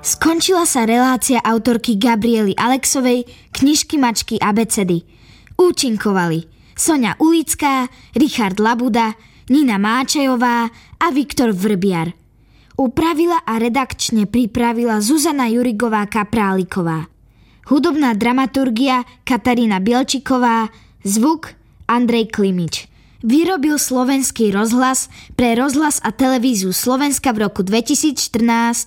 Skončila sa relácia autorky Gabriely Alexovej Knižky mačky abecedy. Účinkovali Soňa Ulická, Richard Labuda, Nina Máčejová a Viktor Vrbiar. Upravila a redakčne pripravila Zuzana Jurigová-Kapráliková. Hudobná dramaturgia Katarína Bielčiková, zvuk Andrej Klimič. Vyrobil Slovenský rozhlas pre Rozhlas a televíziu Slovenska v roku 2014